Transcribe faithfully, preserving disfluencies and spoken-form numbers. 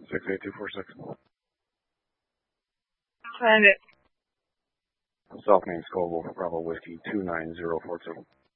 six eight two four six. Find it. South Main Scoville, Bravo Whiskey two nine zero four two.